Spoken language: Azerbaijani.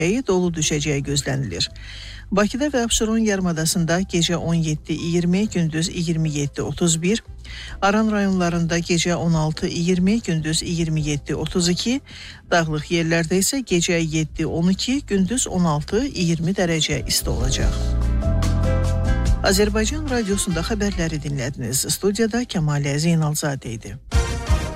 dolu düşəcəyi gözlənilir. Bakıda və Abşeron yarımadasında gecə 17-20, gündüz 27-31, Aran rayonlarında gecə 16-20, gündüz 27-32, dağlıq yerlərdə isə gecə 7-12, gündüz 16-20 dərəcə isti olacaq. Azərbaycan Radiosunda xəbərləri dinlədiniz. Studiyada Kəmalə Zeynalzadə idi.